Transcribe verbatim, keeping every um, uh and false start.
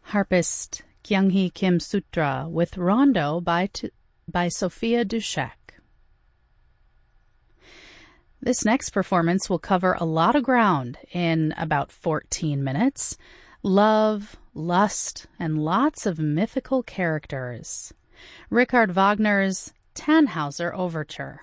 harpist Kyung-hee Kim Sutra with Rondo by, T- by Sophia Dushek. This next performance will cover a lot of ground in about fourteen minutes. Love, lust, and lots of mythical characters. Richard Wagner's Tannhauser Overture.